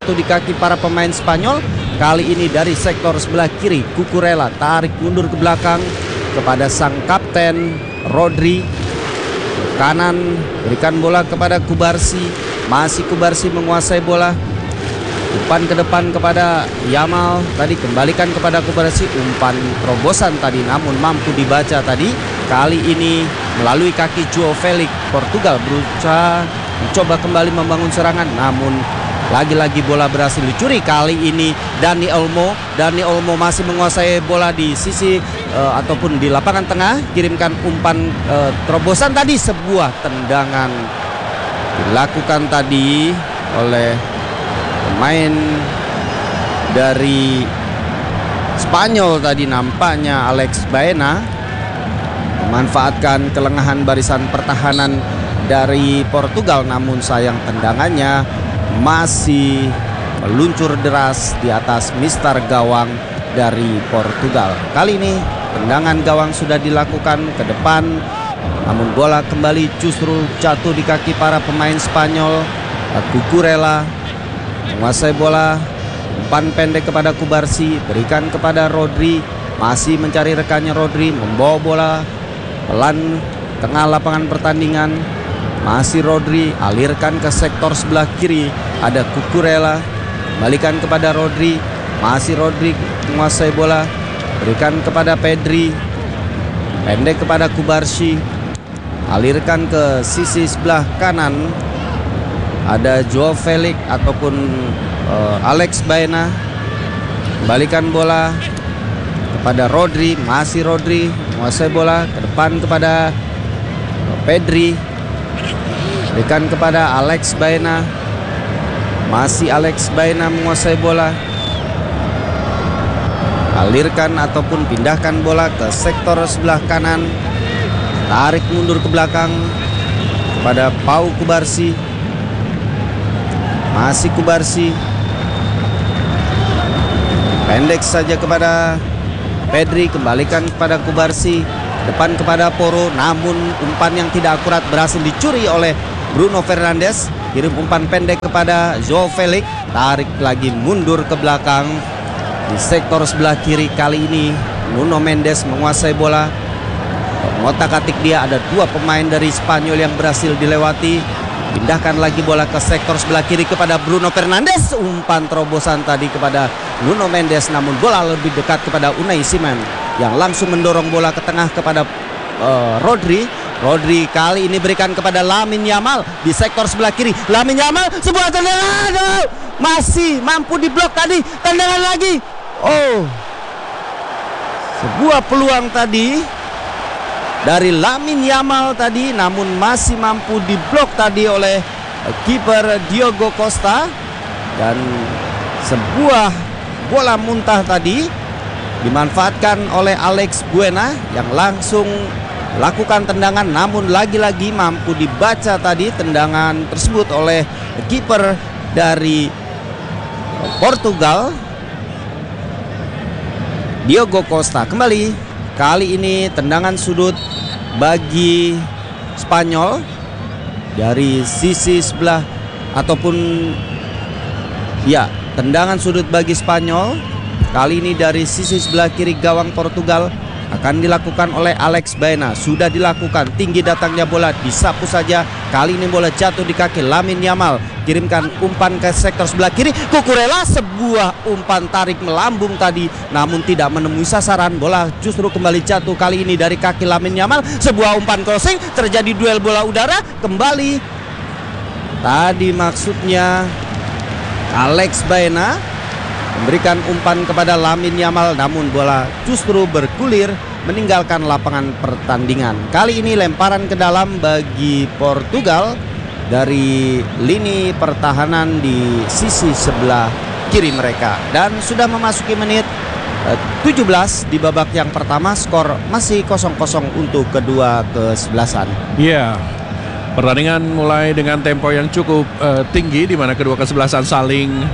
jatuh di kaki para pemain Spanyol. Kali ini dari sektor sebelah kiri, Cucurella tarik mundur ke belakang kepada sang kapten Rodri. Kanan berikan bola kepada Cubarsí. Masih Cubarsí menguasai bola. Umpan ke depan kepada Yamal. Tadi kembalikan kepada Cubarsí. Umpan terobosan tadi namun mampu dibaca tadi. Kali ini melalui kaki Joao Felix. Portugal berusaha mencoba kembali membangun serangan, namun lagi-lagi bola berhasil dicuri. Kali ini Dani Olmo masih menguasai bola di sisi ataupun di lapangan tengah. Kirimkan umpan terobosan tadi, sebuah tendangan dilakukan tadi oleh pemain dari Spanyol tadi, nampaknya Alex Baena memanfaatkan kelengahan barisan pertahanan dari Portugal, namun sayang tendangannya masih meluncur deras di atas mistar gawang dari Portugal. Kali ini tendangan gawang sudah dilakukan ke depan, namun bola kembali justru jatuh di kaki para pemain Spanyol. Cucurella menguasai bola, umpan pendek kepada Cubarsí, berikan kepada Rodri, masih mencari rekannya. Rodri membawa bola pelan tengah lapangan pertandingan. Masih Rodri, alirkan ke sektor sebelah kiri, ada Cucurella, kembalikan kepada Rodri. Masih Rodri menguasai bola, berikan kepada Pedri, pendek kepada Cubarsí, alirkan ke sisi sebelah kanan, ada Joao Felix ataupun Alex Baena, kembalikan bola kepada Rodri. Masih Rodri menguasai bola ke depan kepada Pedri, berikan kepada Alex Baena. Masih Alex Baena menguasai bola, alirkan ataupun pindahkan bola ke sektor sebelah kanan, tarik mundur ke belakang kepada Pau Cubarsí. Masih Cubarsí, pendek saja kepada Pedri, kembalikan kepada Cubarsí, depan kepada Porro, namun umpan yang tidak akurat berhasil dicuri oleh Bruno Fernandes. Kirim umpan pendek kepada Joao Felix, tarik lagi mundur ke belakang di sektor sebelah kiri. Kali ini Nuno Mendes menguasai bola, mengotak-atik dia. Ada dua pemain dari Spanyol yang berhasil dilewati. Pindahkan lagi bola ke sektor sebelah kiri kepada Bruno Fernandes. Umpan terobosan tadi kepada Nuno Mendes, namun bola lebih dekat kepada Unai Simon yang langsung mendorong bola ke tengah kepada Rodri. Rodri kali ini berikan kepada Lamine Yamal di sektor sebelah kiri. Lamine Yamal, sebuah tendangan, masih mampu diblok tadi. Tendangan lagi. Oh, sebuah peluang tadi dari Lamine Yamal tadi, namun masih mampu diblok tadi oleh kiper Diogo Costa. Dan sebuah bola muntah tadi dimanfaatkan oleh Alex Baena yang langsung lakukan tendangan, namun lagi-lagi mampu dibaca tadi tendangan tersebut oleh kiper dari Portugal, Diogo Costa. Kembali, kali ini tendangan sudut bagi Spanyol dari sisi sebelah ataupun ya, tendangan sudut bagi Spanyol. Kali ini dari sisi sebelah kiri gawang Portugal akan dilakukan oleh Alex Baena. Sudah dilakukan, tinggi datangnya bola, disapu saja. Kali ini bola jatuh di kaki Lamine Yamal. Kirimkan umpan ke sektor sebelah kiri. Cucurella, sebuah umpan tarik melambung tadi, namun tidak menemui sasaran. Bola justru kembali jatuh kali ini dari kaki Lamine Yamal. Sebuah umpan crossing, terjadi duel bola udara. Kembali tadi maksudnya Alex Baena memberikan umpan kepada Lamine Yamal, namun bola justru bergulir meninggalkan lapangan pertandingan. Kali ini lemparan ke dalam bagi Portugal dari lini pertahanan di sisi sebelah kiri mereka. Dan sudah memasuki menit 17 di babak yang pertama. Skor masih 0-0 untuk kedua kesebelasan. Iya, pertandingan mulai dengan tempo yang cukup tinggi, di mana kedua kesebelasan saling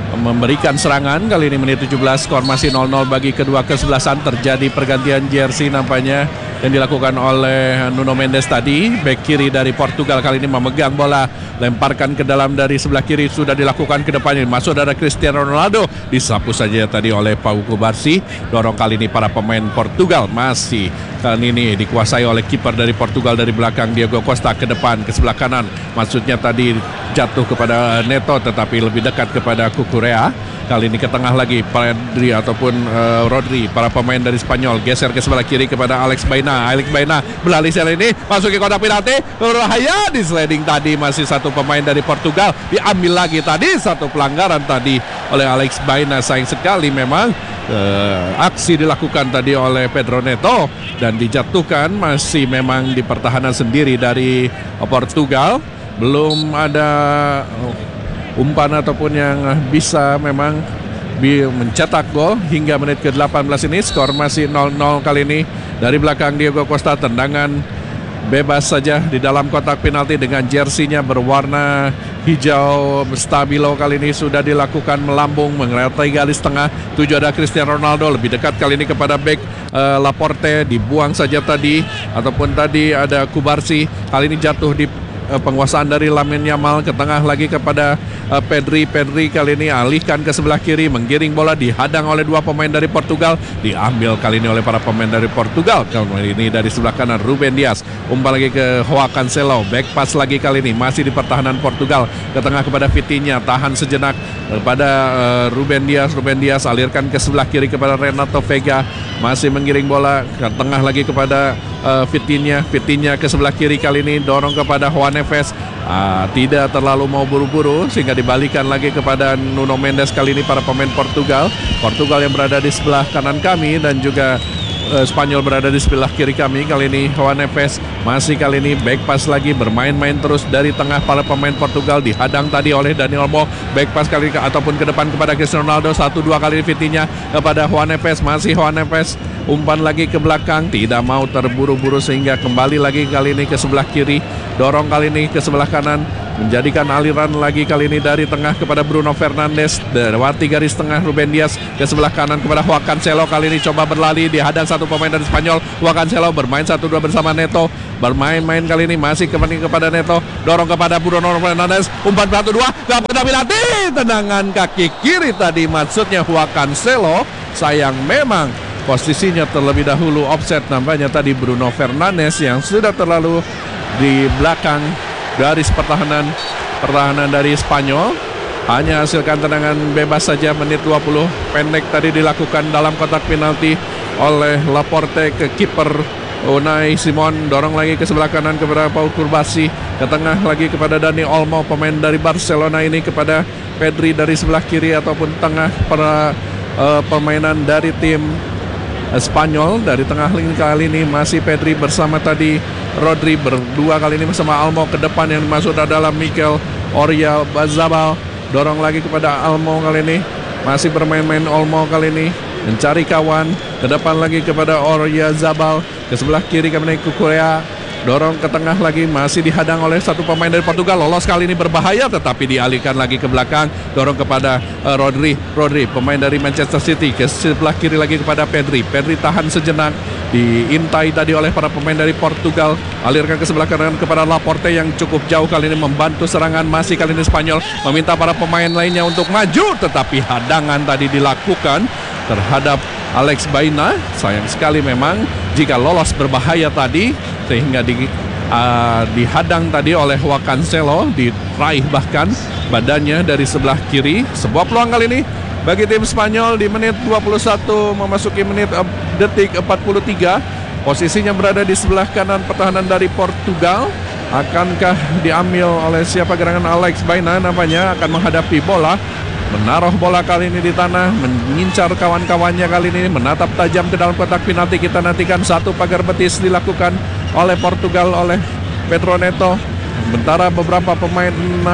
memberikan serangan. Kali ini menit 17, skor masih 0-0 bagi kedua kesebelasan. Terjadi pergantian jersey nampaknya yang dilakukan oleh Nuno Mendes tadi. Bek kiri dari Portugal kali ini memegang bola, lemparkan ke dalam dari sebelah kiri, sudah dilakukan ke depannya, masuk dari Cristiano Ronaldo, disapu saja tadi oleh Pau Kubarsi. Dorong kali ini para pemain Portugal, masih kali ini dikuasai oleh kiper dari Portugal dari belakang, Diogo Costa ke depan ke sebelah kanan, maksudnya tadi jatuh kepada Neto tetapi lebih dekat kepada Cucurella. Kali ini ke tengah lagi Pedri ataupun Rodri, para pemain dari Spanyol geser ke sebelah kiri kepada Alex Baena. Alex Baena beralih kali ini masuk ke kotak penalti, berbahaya di sliding tadi, masih satu pemain dari Portugal diambil lagi tadi, satu pelanggaran tadi oleh Alex Baena. Sayang sekali memang aksi dilakukan tadi oleh Pedro Neto dan dijatuhkan, masih memang di pertahanan sendiri dari Portugal. Belum ada umpan ataupun yang bisa memang mencetak gol hingga menit ke-18 ini. Skor masih 0-0 kali ini. Dari belakang Diogo Costa, tendangan bebas saja di dalam kotak penalti dengan jersinya berwarna hijau stabilo. Kali ini sudah dilakukan melambung mengerai garis tengah. Tujuh ada Cristiano Ronaldo, lebih dekat kali ini kepada bek Laporte, dibuang saja tadi, ataupun tadi ada Kubarsi. Kali ini jatuh di penguasaan dari Lamine Yamal, ke tengah lagi kepada Pedri. Pedri kali ini alihkan ke sebelah kiri, menggiring bola, dihadang oleh dua pemain dari Portugal, diambil kali ini oleh para pemain dari Portugal. Kali ini dari sebelah kanan Ruben Dias, umpan lagi ke Joao Cancelo, back pass lagi kali ini masih di pertahanan Portugal, ke tengah kepada Vitinha, tahan sejenak kepada Ruben Dias. Ruben Dias alirkan ke sebelah kiri kepada Renato Vega, masih menggiring bola ke tengah lagi kepada Vitinha. Vitinha ke sebelah kiri kali ini dorong kepada Juan Neves, tidak terlalu mau buru-buru sehingga dibalikan lagi kepada Nuno Mendes. Kali ini para pemain Portugal yang berada di sebelah kanan kami dan juga Spanyol berada di sebelah kiri kami. Kali ini Juan Neves masih kali ini back pass lagi, bermain-main terus dari tengah para pemain Portugal, dihadang tadi oleh Dani Olmo, back pass kali ini ataupun ke depan kepada Cristiano Ronaldo. 1-2 kali ini Vitinha kepada Juan Neves, masih Juan Neves, umpan lagi ke belakang, tidak mau terburu-buru sehingga kembali lagi kali ini ke sebelah kiri, dorong kali ini ke sebelah kanan, menjadikan aliran lagi kali ini dari tengah kepada Bruno Fernandes, lewati garis tengah Ruben Dias ke sebelah kanan kepada Joao Cancelo. Kali ini coba berlari, dihadang satu pemain dari Spanyol. Joao Cancelo bermain 1-2 bersama Neto, bermain-main kali ini masih kembali kepada Neto, dorong kepada Bruno Fernandes, umpan 1-2, dapat penalti, tendangan kaki kiri tadi, maksudnya Joao Cancelo. Sayang memang posisinya terlebih dahulu offset, nampaknya tadi Bruno Fernandes yang sudah terlalu di belakang garis pertahanan dari Spanyol. Hanya hasilkan tendangan bebas saja. Menit 20 pendek tadi dilakukan dalam kotak penalti oleh Laporte ke kiper Unai Simon, dorong lagi ke sebelah kanan kepada Pau Kubarsi, ke tengah lagi kepada Dani Olmo, pemain dari Barcelona ini, kepada Pedri dari sebelah kiri ataupun tengah para permainan dari tim Spanyol. Dari tengah kali ini masih Pedri bersama tadi Rodri, berdua kali ini bersama Olmo, ke depan yang masuk dalam Mikel Oyarzabal, dorong lagi kepada Olmo. Kali ini masih bermain-main Olmo, kali ini mencari kawan, ke depan lagi kepada Oyarzabal, ke sebelah kiri kami Cucurella, dorong ke tengah lagi, masih dihadang oleh satu pemain dari Portugal. Lolos kali ini berbahaya tetapi dialihkan lagi ke belakang, dorong kepada Rodri, pemain dari Manchester City, ke sebelah kiri lagi kepada Pedri. Pedri tahan sejenak, diintai tadi oleh para pemain dari Portugal, alirkan ke sebelah kanan kepada Laporte yang cukup jauh kali ini membantu serangan. Masih kali ini Spanyol meminta para pemain lainnya untuk maju, tetapi hadangan tadi dilakukan terhadap Alex Baena. Sayang sekali memang, jika lolos berbahaya tadi, sehingga dihadang tadi oleh Joao Cancelo, diraih bahkan badannya dari sebelah kiri. Sebuah peluang kali ini bagi tim Spanyol di menit 21 memasuki menit detik 43. Posisinya berada di sebelah kanan pertahanan dari Portugal. Akankah diambil oleh siapa? Gerangan Alex Baena namanya, akan menghadapi bola, menaruh bola kali ini di tanah, mengincar kawan-kawannya kali ini, menatap tajam ke dalam kotak penalti. Kita nantikan satu pagar betis dilakukan oleh Portugal, oleh Pedro Neto. Sementara beberapa pemain,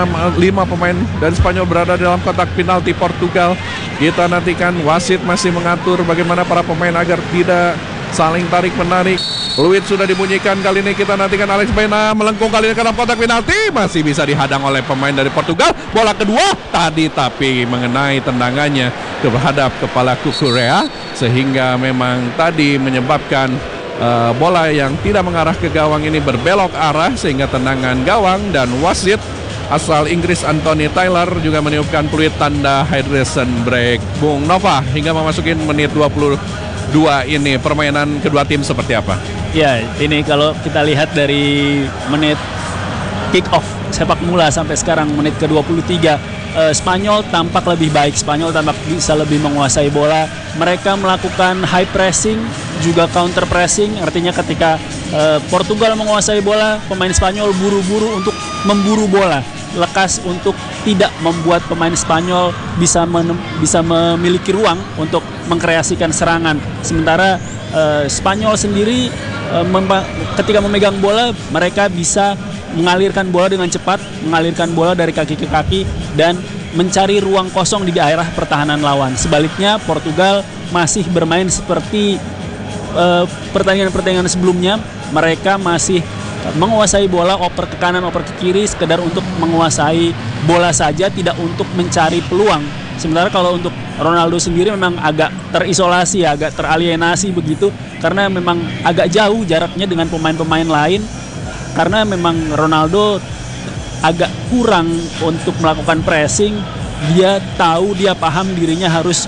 5 pemain dari Spanyol berada dalam kotak penalti Portugal. Kita nantikan, wasit masih mengatur bagaimana para pemain agar tidak saling tarik-menarik. Fluid sudah dibunyikan, kali ini kita nantikan Alex Baena melengkung kali ini karena kotak penalti, masih bisa dihadang oleh pemain dari Portugal. Bola kedua tadi tapi mengenai tendangannya terhadap kepala Cucurella, sehingga memang tadi menyebabkan bola yang tidak mengarah ke gawang ini berbelok arah, sehingga tendangan gawang, dan wasit asal Inggris Anthony Taylor juga meniupkan peluit tanda hydration break. Bung Nova, hingga memasuki menit 22 ini permainan kedua tim seperti apa? Ya, ini kalau kita lihat dari menit kick off sepak mula sampai sekarang menit ke-23, Spanyol tampak lebih baik, Spanyol tampak bisa lebih menguasai bola. Mereka melakukan high pressing, juga counter pressing, artinya ketika Portugal menguasai bola, pemain Spanyol buru-buru untuk memburu bola, lekas untuk tidak membuat pemain Spanyol bisa memiliki ruang untuk mengkreasikan serangan. Sementara Spanyol sendiri ketika memegang bola, mereka bisa mengalirkan bola dengan cepat, mengalirkan bola dari kaki ke kaki, dan mencari ruang kosong di daerah pertahanan lawan. Sebaliknya, Portugal masih bermain seperti pertandingan-pertandingan sebelumnya. Mereka masih menguasai bola, oper ke kanan, oper ke kiri, sekedar untuk menguasai bola saja, tidak untuk mencari peluang. Sementara kalau untuk Ronaldo sendiri memang agak terisolasi, agak teralienasi begitu, karena memang agak jauh jaraknya dengan pemain-pemain lain, karena memang Ronaldo agak kurang untuk melakukan pressing. Dia tahu, dia paham dirinya harus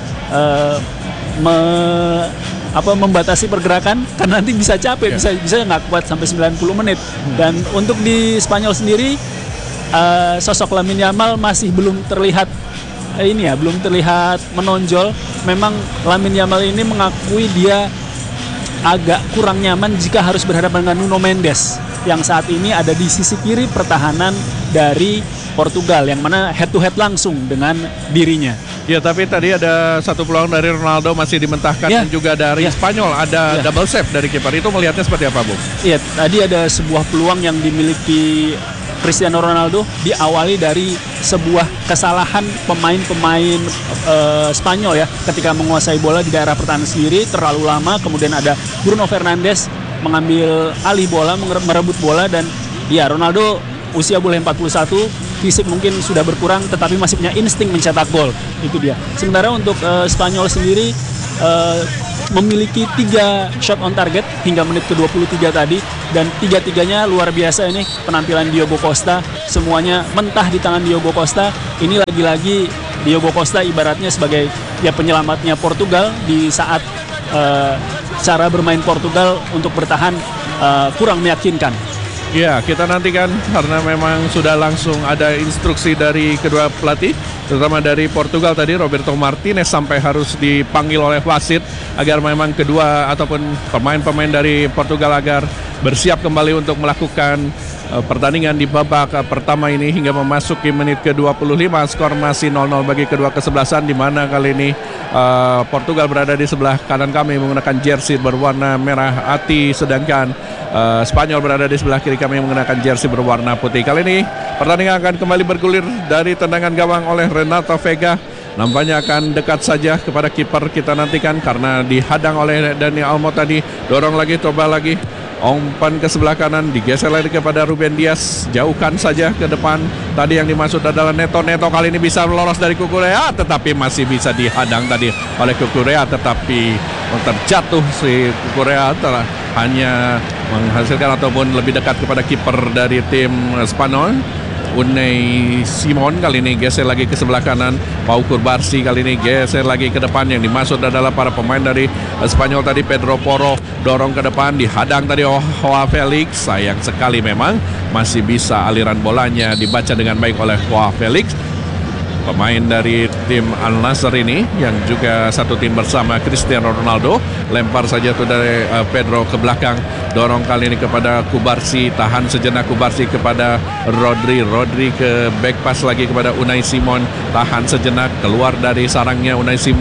membatasi pergerakan, karena nanti bisa capek, bisa nggak kuat sampai 90 menit. Dan untuk di Spanyol sendiri, sosok Lamine Yamal masih belum terlihat belum terlihat menonjol. Memang Lamine Yamal ini mengakui dia agak kurang nyaman jika harus berhadapan dengan Nuno Mendes yang saat ini ada di sisi kiri pertahanan dari Portugal, yang mana head to head langsung dengan dirinya. Ya, tapi tadi ada satu peluang dari Ronaldo masih dimentahkan, dan juga dari Spanyol ada double save dari kiper. Itu melihatnya seperti apa, Bung? Iya, tadi ada sebuah peluang yang dimiliki Cristiano Ronaldo, diawali dari sebuah kesalahan pemain-pemain Spanyol ya, ketika menguasai bola di daerah pertahanan sendiri terlalu lama. Kemudian ada Bruno Fernandes mengambil alih bola, merebut bola, dan ya Ronaldo usia boleh 41, fisik mungkin sudah berkurang, tetapi masih punya insting mencetak gol. Itu dia. Sementara untuk Spanyol sendiri memiliki 3 shot on target hingga menit ke-23 tadi, dan 3-3-nya luar biasa. Ini penampilan Diogo Costa, semuanya mentah di tangan Diogo Costa. Ini lagi-lagi Diogo Costa ibaratnya sebagai penyelamatnya Portugal di saat cara bermain Portugal untuk bertahan kurang meyakinkan. Ya, kita nantikan, karena memang sudah langsung ada instruksi dari kedua pelatih, terutama dari Portugal tadi, Roberto Martinez sampai harus dipanggil oleh wasit agar memang kedua ataupun pemain-pemain dari Portugal agar bersiap kembali untuk melakukan pertandingan di babak pertama ini hingga memasuki menit ke-25. Skor masih 0-0 bagi kedua kesebelasan, di mana kali ini Portugal berada di sebelah kanan kami menggunakan jersey berwarna merah ati, sedangkan Spanyol berada di sebelah kiri kami menggunakan jersey berwarna putih. Kali ini pertandingan akan kembali bergulir dari tendangan gawang oleh Renato Vega. Nampaknya akan dekat saja kepada kiper, kita nantikan karena dihadang oleh Dani Olmo tadi. Dorong lagi, coba lagi, umpan ke sebelah kanan, digeser lagi kepada Ruben Dias, jauhkan saja ke depan. Tadi yang dimaksud adalah Neto kali ini bisa lolos dari Cucurella, tetapi masih bisa dihadang tadi oleh Cucurella, tetapi terjatuh si Cucurella, hanya menghasilkan ataupun lebih dekat kepada kiper dari tim Spanyol. Unai Simon kali ini geser lagi ke sebelah kanan. Pau Cubarsí kali ini geser lagi ke depan. Yang dimaksud adalah para pemain dari Spanyol tadi. Pedro Porro dorong ke depan, dihadang tadi Joao Felix. Sayang sekali memang masih bisa aliran bolanya dibaca dengan baik oleh Joao Felix, pemain dari tim Al Nassr ini yang juga satu tim bersama Cristiano Ronaldo. Lempar saja tuh dari Pedro ke belakang, dorong kali ini kepada Cubarsí, tahan sejenak Cubarsí kepada Rodri ke back pass lagi kepada Unai Simon, tahan sejenak, keluar dari sarangnya Unai Simon,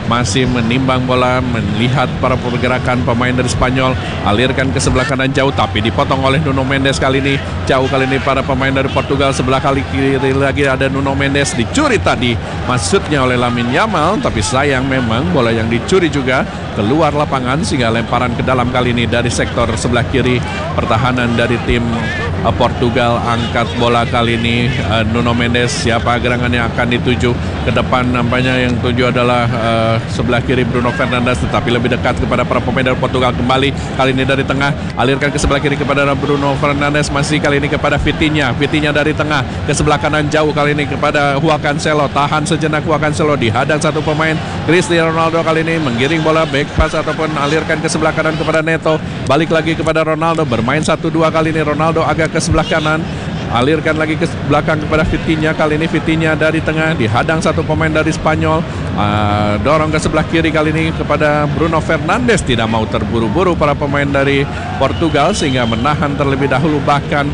masih menimbang bola, melihat para pergerakan pemain dari Spanyol, alirkan ke sebelah kanan jauh tapi dipotong oleh Nuno Mendes kali ini. Jauh kali ini para pemain dari Portugal, sebelah kiri lagi ada Nuno Mendes, dicuri tadi maksudnya oleh Lamine Yamal, tapi sayang memang bola yang dicuri juga keluar lapangan sehingga lemparan ke dalam kali ini dari sektor sebelah kiri pertahanan dari tim Portugal. Angkat bola kali ini Nuno Mendes, siapa gerangan yang akan dituju ke depan, nampaknya yang tuju adalah sebelah kiri Bruno Fernandes, tetapi lebih dekat kepada para pemain dari Portugal. Kembali kali ini dari tengah, alirkan ke sebelah kiri kepada Bruno Fernandes, masih kali ini kepada Vitinha dari tengah ke sebelah kanan jauh kali ini kepada Joao Cancelo, tahan sejenak Joao Cancelo, dihadang satu pemain Cristiano Ronaldo kali ini menggiring bola back pass ataupun alirkan ke sebelah kanan kepada Neto, balik lagi kepada Ronaldo, bermain 1-2 kali ini Ronaldo agak ke sebelah kanan, alirkan lagi ke belakang kepada Vitinha, kali ini Vitinha dari tengah, dihadang satu pemain dari Spanyol, dorong ke sebelah kiri kali ini kepada Bruno Fernandes, tidak mau terburu-buru para pemain dari Portugal sehingga menahan terlebih dahulu, bahkan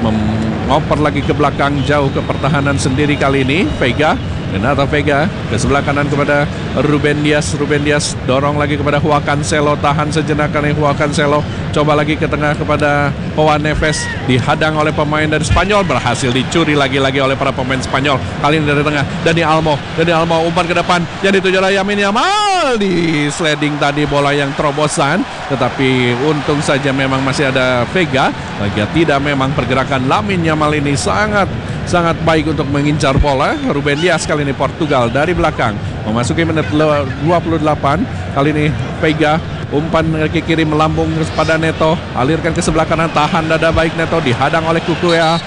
ngoper lagi ke belakang jauh ke pertahanan sendiri kali ini. Renato Vega ke sebelah kanan kepada Ruben Dias, dorong lagi kepada Joao Cancelo, tahan sejenak kali Joao Cancelo, coba lagi ke tengah kepada Joao Neves, dihadang oleh pemain dari Spanyol, berhasil dicuri lagi-lagi oleh para pemain Spanyol. Kali ini dari tengah Dani Olmo umpan ke depan, yang dituju oleh Lamine Yamal, di sliding tadi bola yang terobosan, tetapi untung saja memang masih ada Vega. Tidak, memang pergerakan Lamine Yamal ini sangat baik untuk mengincar bola. Ruben Dias kali ini Portugal dari belakang memasuki menit 28. Kali ini Vega umpan ke kiri melambung kepada Neto, alirkan ke sebelah kanan, tahan dada baik Neto, dihadang oleh Cucurella,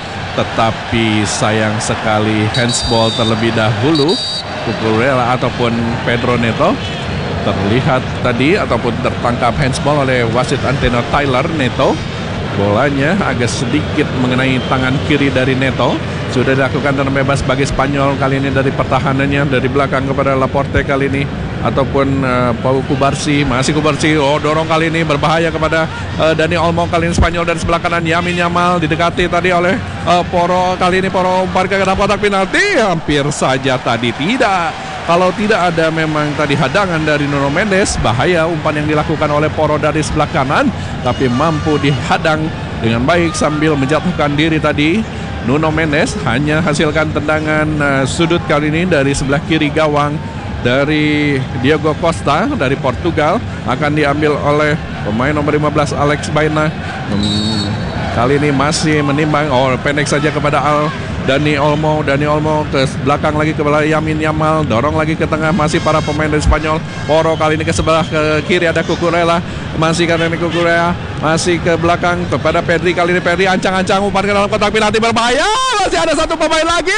tetapi sayang sekali handsball terlebih dahulu. Cucurella ataupun Pedro Neto terlihat tadi ataupun tertangkap handsball oleh wasit Antonio Taylor. Neto, bolanya agak sedikit mengenai tangan kiri dari Neto. Sudah dilakukan tendangan bebas bagi Spanyol kali ini dari pertahanannya, dari belakang kepada Laporte kali ini ataupun Pau Kubarsi, masih Kubarsi, dorong kali ini berbahaya kepada Dani Olmo, kali ini Spanyol dari sebelah kanan. Lamine Yamal didekati tadi oleh Poro, kali ini Poro umpan ke dalam kotak penalti, hampir saja tadi tidak. Kalau tidak ada memang tadi hadangan dari Nuno Mendes, bahaya umpan yang dilakukan oleh Poro dari sebelah kanan, tapi mampu dihadang dengan baik sambil menjatuhkan diri tadi. Nuno Mendes hanya hasilkan tendangan sudut kali ini dari sebelah kiri gawang dari Diogo Costa dari Portugal, akan diambil oleh pemain nomor 15 Alex Baena. Kali ini masih menimbang, pendek saja kepada Dani Olmo ke belakang lagi kepada Lamine Yamal, dorong lagi ke tengah, masih para pemain dari Spanyol. Poro kali ini ke sebelah ke kiri ada Cucurella, masih kali ini Cucurella, masih ke belakang kepada Pedri, kali ini Pedri ancang-ancang umpan ke dalam kotak penalti, berbahaya, masih ada satu pemain lagi.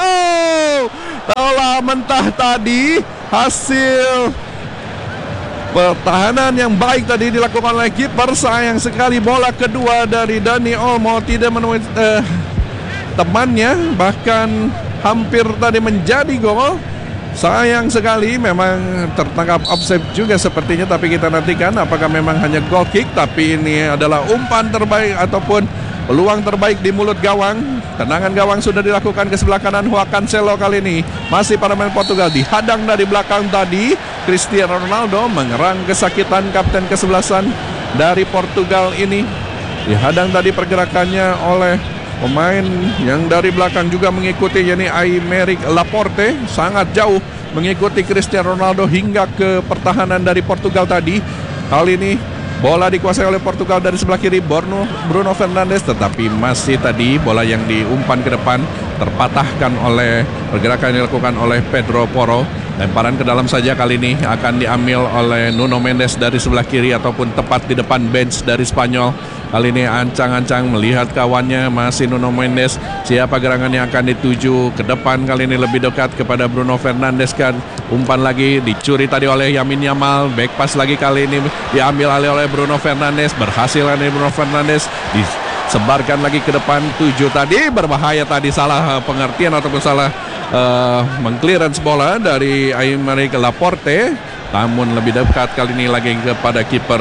Bola mentah tadi, hasil pertahanan yang baik tadi dilakukan oleh kiper. Sayang sekali bola kedua dari Dani Olmo tidak menemui temannya, bahkan hampir tadi menjadi gol. Sayang sekali, memang tertangkap offside juga sepertinya, tapi kita nantikan apakah memang hanya goal kick, tapi ini adalah umpan terbaik ataupun peluang terbaik di mulut gawang. Tendangan gawang sudah dilakukan ke sebelah kanan. Joao Cancelo kali ini masih para pemain Portugal, dihadang dari belakang tadi. Cristiano Ronaldo mengerang kesakitan kapten kesebelasan dari Portugal ini, dihadang tadi pergerakannya oleh pemain yang dari belakang juga mengikuti, yakni Aymeric Laporte, sangat jauh mengikuti Cristiano Ronaldo hingga ke pertahanan dari Portugal tadi. Kali ini bola dikuasai oleh Portugal dari sebelah kiri Bruno Fernandes, tetapi masih tadi bola yang diumpan ke depan terpatahkan oleh pergerakan yang dilakukan oleh Pedro Porro. Lemparan ke dalam saja kali ini akan diambil oleh Nuno Mendes dari sebelah kiri ataupun tepat di depan bench dari Spanyol. Kali ini ancang-ancang melihat kawannya, masih Nuno Mendes. Siapa gerangan yang akan dituju ke depan kali ini, lebih dekat kepada Bruno Fernandes kan. Umpan lagi dicuri tadi oleh Lamine Yamal, back pass lagi kali ini diambil alih oleh Bruno Fernandes. Berhasil dari Bruno Fernandes, disebarkan lagi ke depan. 7 tadi berbahaya tadi, salah pengertian ataupun salah mengclearance bola dari Aymeric Laporte, namun lebih dekat kali ini lagi kepada kiper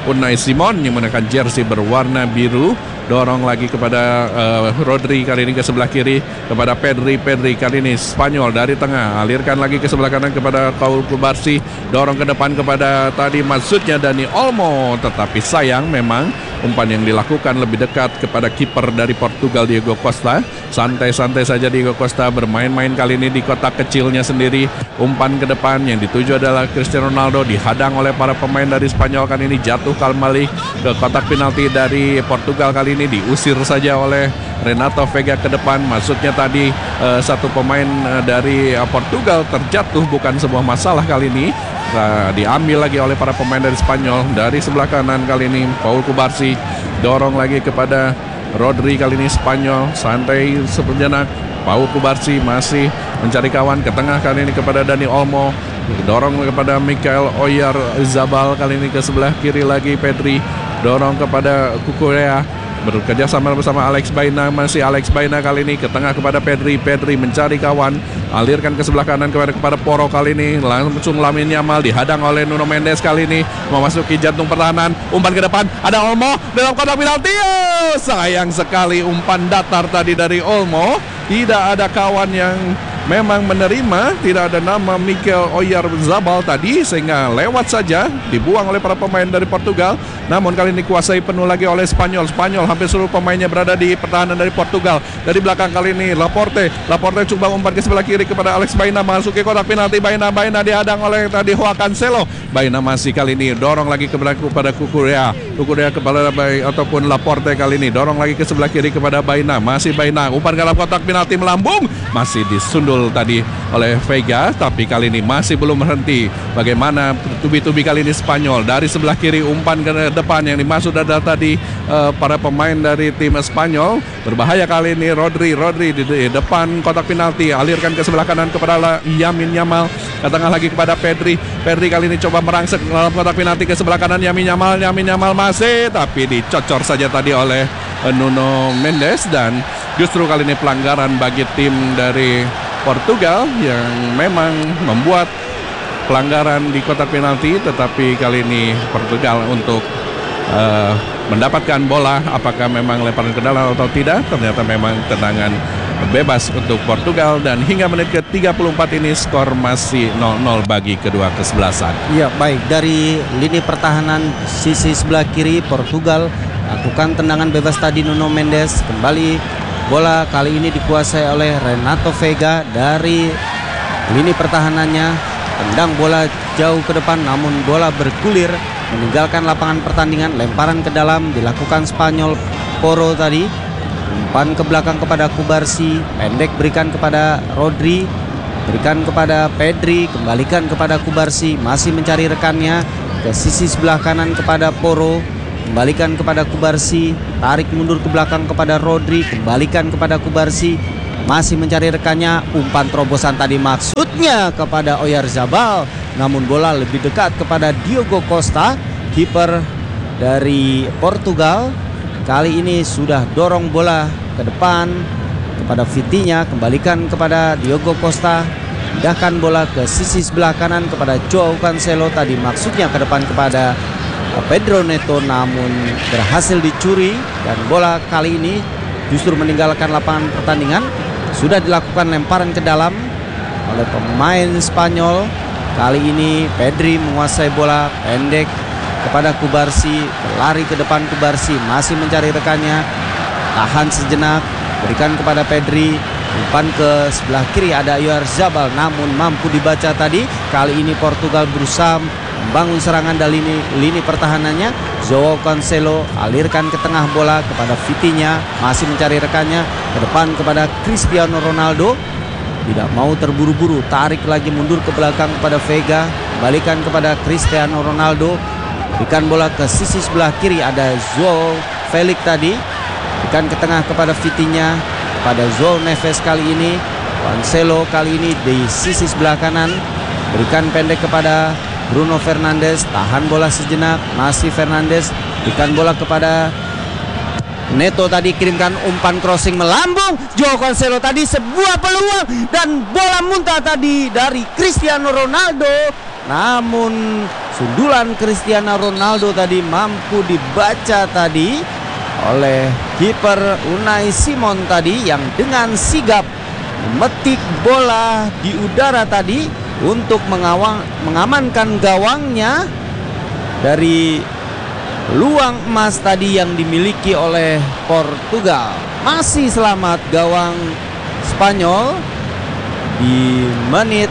Unai Simon yang menekan jersey berwarna biru. Dorong lagi kepada Rodri kali ini ke sebelah kiri kepada Pedri kali ini Spanyol dari tengah, alirkan lagi ke sebelah kanan kepada Paul Kubarsi, dorong ke depan kepada tadi maksudnya Dani Olmo, tetapi sayang memang umpan yang dilakukan lebih dekat kepada kiper dari Portugal Diego Costa. Santai-santai saja Diego Costa bermain-main kali ini di kotak kecilnya sendiri. Umpan ke depan yang dituju adalah Cristiano Ronaldo, dihadang oleh para pemain dari Spanyol kali ini, jatuh kembali ke kotak penalti dari Portugal kali ini, diusir saja oleh Renato Vega ke depan. Maksudnya tadi satu pemain dari Portugal terjatuh, bukan sebuah masalah kali ini. Diambil lagi oleh para pemain dari Spanyol. Dari sebelah kanan kali ini Paul Kubarsi dorong lagi kepada Rodri kali ini Spanyol, santai sejenak. Paul Kubarsi masih mencari kawan ke tengah kali ini kepada Dani Olmo, dorong kepada Michael Oyarzabal kali ini ke sebelah kiri lagi Pedri, dorong kepada Cucurella, bekerja sama bersama Alex Baena, masih Alex Baena kali ini ke tengah kepada Pedri mencari kawan, alirkan ke sebelah kanan kepada Porro kali ini, langsung Lamine Yamal dihadang oleh Nuno Mendes kali ini, memasuki jantung pertahanan, umpan ke depan, ada Olmo dalam kotak penalti. Sayang sekali umpan datar tadi dari Olmo, tidak ada kawan yang memang menerima, tidak ada nama Michael Oyarzabal tadi, sehingga lewat saja, dibuang oleh para pemain dari Portugal. Namun kali ini kuasai penuh lagi oleh Spanyol. Hampir seluruh pemainnya berada di pertahanan dari Portugal. Dari belakang kali ini Laporte coba umpan ke sebelah kiri kepada Alex Baena, masuk ke kotak penalti. Baena dihadang oleh tadi Joao Cancelo. Baena masih kali ini dorong lagi kepada Cucurella kepada ataupun Laporte kali ini dorong lagi ke sebelah kiri kepada Baena, masih Baena, umpan ke dalam kotak penalti melambung, masih disundul tadi oleh Vega, tapi kali ini masih belum berhenti. Bagaimana tubi-tubi kali ini Spanyol dari sebelah kiri, umpan ke depan yang dimaksud adalah tadi para pemain dari tim Spanyol. Berbahaya kali ini Rodri di depan kotak penalti, alirkan ke sebelah kanan kepada Lamine Yamal, ke tengah lagi kepada Pedri kali ini coba merangsek dalam kotak penalti ke sebelah kanan. Lamine Yamal masih, tapi dicocor saja tadi oleh Nuno Mendes, dan justru kali ini pelanggaran bagi tim dari Portugal yang memang membuat pelanggaran di kotak penalti, tetapi kali ini Portugal untuk mendapatkan bola, apakah memang lemparan ke dalam atau tidak, ternyata memang tendangan bebas untuk Portugal, dan hingga menit ke-34 ini skor masih 0-0 bagi kedua kesebelasan. Ya, baik, dari lini pertahanan sisi sebelah kiri Portugal lakukan tendangan bebas tadi Nuno Mendes, kembali bola kali ini dikuasai oleh Renato Vega. Dari lini pertahanannya tendang bola jauh ke depan, namun bola bergulir meninggalkan lapangan pertandingan. Lemparan ke dalam dilakukan Spanyol. Porro tadi umpan ke belakang kepada Kubarsi, pendek berikan kepada Rodri, berikan kepada Pedri, kembalikan kepada Kubarsi, masih mencari rekannya ke sisi sebelah kanan kepada Porro, kembalikan kepada Kubarsi, tarik mundur ke belakang kepada Rodri, kembalikan kepada Kubarsi, masih mencari rekannya. Umpan terobosan tadi maksudnya kepada Oyarzabal, namun bola lebih dekat kepada Diogo Costa, kiper dari Portugal. Kali ini sudah dorong bola ke depan kepada Vitinha, kembalikan kepada Diogo Costa, pindahkan bola ke sisi sebelah kanan kepada Joao Cancelo, tadi maksudnya ke depan kepada Pedro Neto, namun berhasil dicuri, dan bola kali ini justru meninggalkan lapangan pertandingan. Sudah dilakukan lemparan ke dalam oleh pemain Spanyol. Kali ini Pedri menguasai bola, pendek kepada Kubarsi, berlari ke depan Kubarsi, masih mencari rekannya, tahan sejenak, berikan kepada Pedri, umpan ke sebelah kiri ada Oyarzabal, namun mampu dibaca tadi. Kali ini Portugal berusaha membangun serangan dari lini pertahanannya. Joao Cancelo alirkan ke tengah bola kepada Vitinha, masih mencari rekannya, ke depan kepada Cristiano Ronaldo, tidak mau terburu-buru, tarik lagi mundur ke belakang kepada Vega, kembalikan kepada Cristiano Ronaldo, berikan bola ke sisi sebelah kiri ada Joao Felix tadi, berikan ke tengah kepada Vitinha, pada Joao Neves kali ini. Cancelo kali ini di sisi sebelah kanan, berikan pendek kepada Bruno Fernandes, tahan bola sejenak, masih Fernandes, berikan bola kepada Neto tadi, kirimkan umpan crossing melambung. Joao Cancelo tadi sebuah peluang, dan bola muntah tadi dari Cristiano Ronaldo namun sundulan Cristiano Ronaldo tadi mampu dibaca tadi oleh kiper Unai Simon tadi, yang dengan sigap memetik bola di udara tadi untuk mengamankan gawangnya dari luang emas tadi yang dimiliki oleh Portugal. Masih selamat gawang Spanyol di menit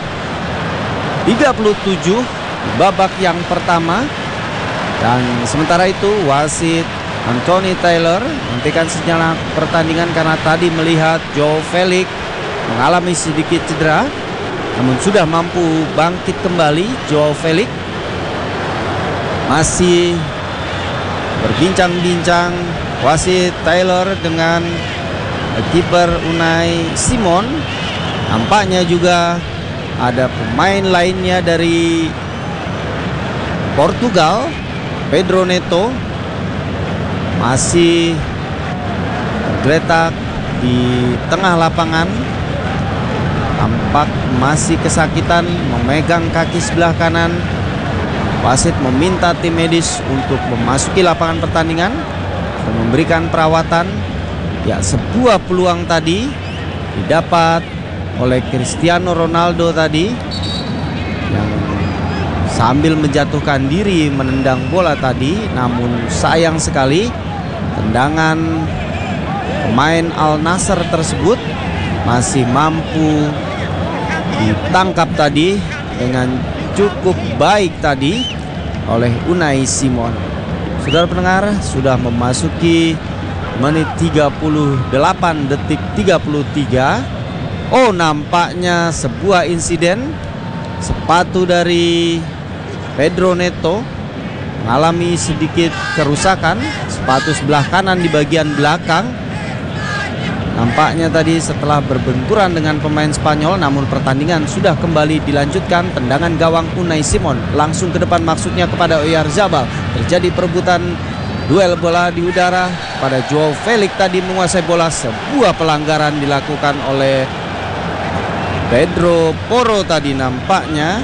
37 babak yang pertama. Dan sementara itu wasit Anthony Taylor menghentikan sinyal pertandingan karena tadi melihat Joao Felix mengalami sedikit cedera, namun sudah mampu bangkit kembali. Joao Felix masih berbincang-bincang wasit Taylor dengan kiper Unai Simon. Nampaknya juga ada pemain lainnya dari Portugal, Pedro Neto, masih tergeletak di tengah lapangan. Tampak masih kesakitan, memegang kaki sebelah kanan. Wasit meminta tim medis untuk memasuki lapangan pertandingan dan memberikan perawatan. Ya, sebuah peluang tadi didapat oleh Cristiano Ronaldo tadi, yang sambil menjatuhkan diri menendang bola tadi, namun sayang sekali tendangan pemain Al Nassr tersebut masih mampu ditangkap tadi dengan cukup baik tadi oleh Unai Simon. Saudara pendengar, sudah memasuki menit 38 detik 33. Oh, nampaknya sebuah insiden. Sepatu dari Pedro Neto mengalami sedikit kerusakan, sepatu sebelah kanan di bagian belakang. Nampaknya tadi setelah berbenturan dengan pemain Spanyol, namun pertandingan sudah kembali dilanjutkan. Tendangan gawang Unai Simon langsung ke depan, maksudnya kepada Oyarzabal. Terjadi perebutan duel bola di udara pada Joao Felix tadi menguasai bola. Sebuah pelanggaran dilakukan oleh Pedro Porro tadi, nampaknya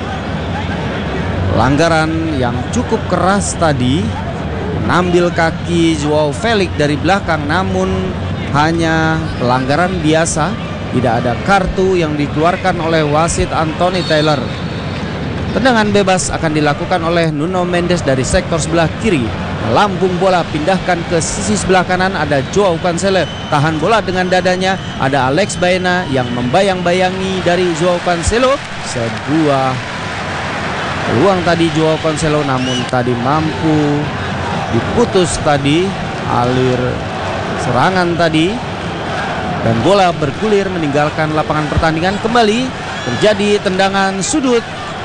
pelanggaran yang cukup keras tadi, mengambil kaki Joao Felix dari belakang, namun hanya pelanggaran biasa, tidak ada kartu yang dikeluarkan oleh wasit Anthony Taylor. Tendangan bebas akan dilakukan oleh Nuno Mendes dari sektor sebelah kiri. Melambung bola, pindahkan ke sisi sebelah kanan. Ada Joao Cancelo, tahan bola dengan dadanya. Ada Alex Baena yang membayang-bayangi dari Joao Cancelo. Sebuah peluang tadi Joao Cancelo, namun tadi mampu diputus tadi alir serangan tadi, dan bola bergulir meninggalkan lapangan pertandingan. Kembali terjadi tendangan sudut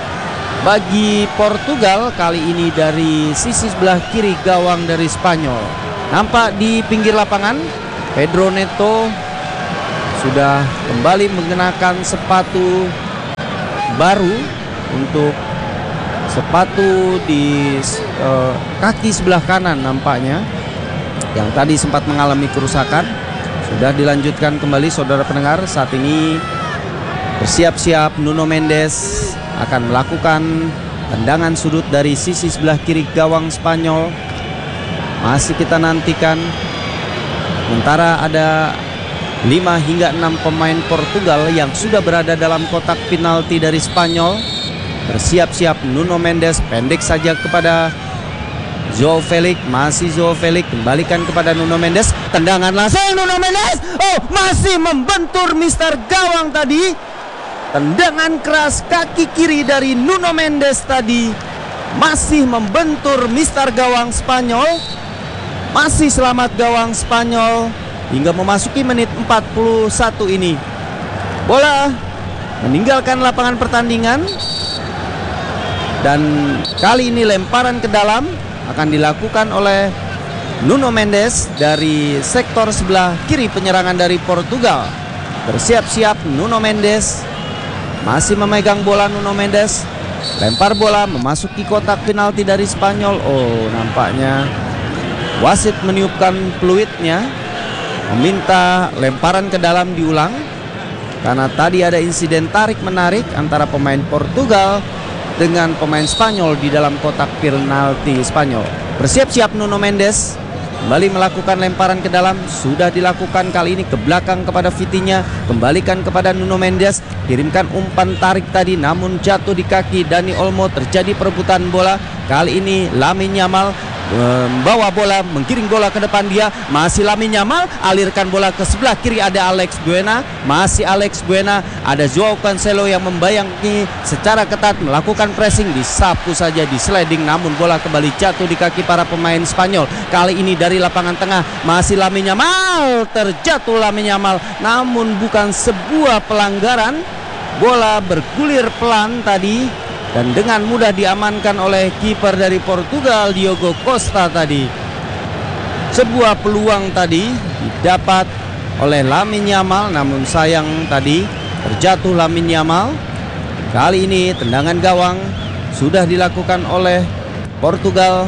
bagi Portugal, kali ini dari sisi sebelah kiri gawang dari Spanyol. Nampak di pinggir lapangan Pedro Neto sudah kembali mengenakan sepatu baru untuk sepatu di kaki sebelah kanan, nampaknya yang tadi sempat mengalami kerusakan. Sudah dilanjutkan kembali, saudara pendengar. Saat ini bersiap-siap Nuno Mendes akan melakukan tendangan sudut dari sisi sebelah kiri gawang Spanyol. Masih kita nantikan. Sementara ada 5 hingga 6 pemain Portugal yang sudah berada dalam kotak penalti dari Spanyol. Bersiap-siap Nuno Mendes, pendek saja kepada Joao Felix. Masih Joao Felix, kembalikan kepada Nuno Mendes. Tendangan langsung Nuno Mendes. Oh, masih membentur Mister Gawang tadi. Tendangan keras kaki kiri dari Nuno Mendes tadi masih membentur Mister Gawang Spanyol. Masih selamat gawang Spanyol hingga memasuki menit 41 ini. Bola meninggalkan lapangan pertandingan, dan kali ini lemparan ke dalam akan dilakukan oleh Nuno Mendes dari sektor sebelah kiri penyerangan dari Portugal. Bersiap-siap Nuno Mendes, masih memegang bola Nuno Mendes. Lempar bola memasuki kotak penalti dari Spanyol. Oh, nampaknya wasit meniupkan peluitnya, meminta lemparan ke dalam diulang, karena tadi ada insiden tarik-menarik antara pemain Portugal dengan pemain Spanyol di dalam kotak penalti Spanyol. Bersiap-siap Nuno Mendes kembali melakukan lemparan ke dalam, sudah dilakukan kali ini ke belakang kepada Vitinha, kembalikan kepada Nuno Mendes, kirimkan umpan tarik tadi namun jatuh di kaki Dani Olmo, terjadi perebutan bola. Kali ini Lamine Yamal membawa bola, menggiring bola ke depan dia, masih Lamine Yamal, alirkan bola ke sebelah kiri, ada Alex Buena, masih Alex Buena, ada Joao Cancelo yang membayangi secara ketat, melakukan pressing, disapu saja di sliding, namun bola kembali jatuh di kaki para pemain Spanyol. Kali ini dari lapangan tengah, masih Lamine Yamal, terjatuh Lamine Yamal, namun bukan sebuah pelanggaran, bola bergulir pelan tadi dan dengan mudah diamankan oleh kiper dari Portugal, Diogo Costa tadi. Sebuah peluang tadi didapat oleh Lamine Yamal, namun sayang tadi terjatuh Lamine Yamal. Kali ini tendangan gawang sudah dilakukan oleh Portugal.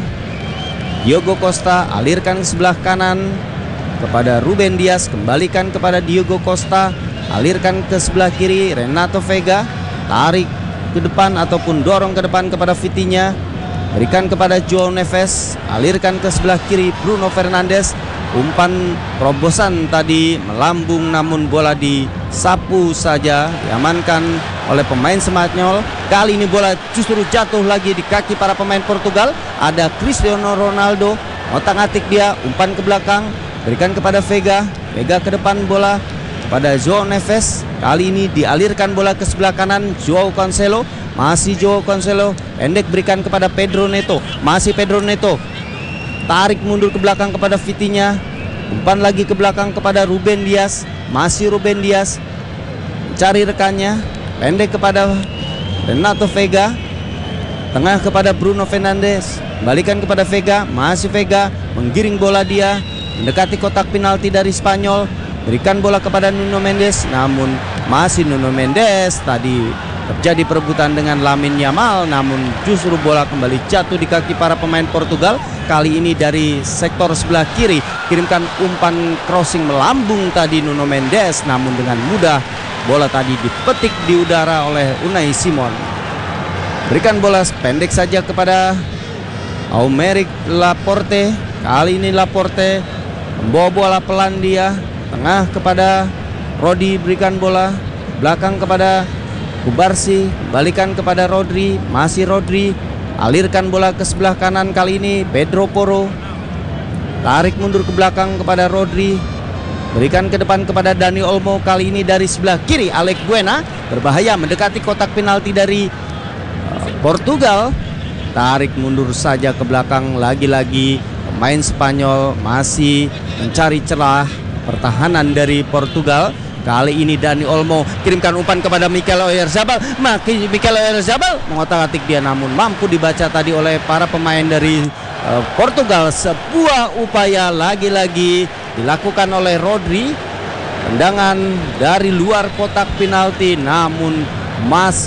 Diogo Costa alirkan ke sebelah kanan kepada Ruben Dias, kembalikan kepada Diogo Costa, alirkan ke sebelah kiri Renato Vega, tarik ke depan ataupun dorong ke depan kepada Vitinha, berikan kepada Joao Neves, alirkan ke sebelah kiri Bruno Fernandes, umpan terobosan tadi melambung namun bola disapu saja, diamankan oleh pemain Spanyol. Kali ini bola justru jatuh lagi di kaki para pemain Portugal, ada Cristiano Ronaldo, otak-atik dia, umpan ke belakang, berikan kepada Vega, Vega ke depan bola pada Joao Neves. Kali ini dialirkan bola ke sebelah kanan Joao Cancelo, masih Joao Cancelo, pendek berikan kepada Pedro Neto, masih Pedro Neto, tarik mundur ke belakang kepada Vitinha, umpan lagi ke belakang kepada Ruben Dias, masih Ruben Dias, cari rekannya, pendek kepada Renato Vega, tengah kepada Bruno Fernandes, balikan kepada Vega, masih Vega, menggiring bola dia, mendekati kotak penalti dari Spanyol, berikan bola kepada Nuno Mendes, namun masih Nuno Mendes tadi terjadi perebutan dengan Lamine Yamal, namun justru bola kembali jatuh di kaki para pemain Portugal. Kali ini dari sektor sebelah kiri, kirimkan umpan crossing melambung tadi Nuno Mendes, namun dengan mudah bola tadi dipetik di udara oleh Unai Simon. Berikan bola pendek saja kepada Aymeric Laporte. Kali ini Laporte membawa bola pelan dia, tengah kepada Rodi, berikan bola belakang kepada Kubarsi, balikan kepada Rodri, masih Rodri, alirkan bola ke sebelah kanan. Kali ini Pedro Porro, tarik mundur ke belakang kepada Rodri, berikan ke depan kepada Dani Olmo. Kali ini dari sebelah kiri Alex Buena, berbahaya mendekati kotak penalti dari Portugal, tarik mundur saja ke belakang. Lagi-lagi pemain Spanyol masih mencari celah pertahanan dari Portugal. Kali ini Dani Olmo kirimkan umpan kepada Mikel Oyarzabal. Mikel Oyarzabal mengotak-atik dia, namun mampu dibaca tadi oleh para pemain dari Portugal. Sebuah upaya lagi-lagi dilakukan oleh Rodri, tendangan dari luar kotak penalti, namun masih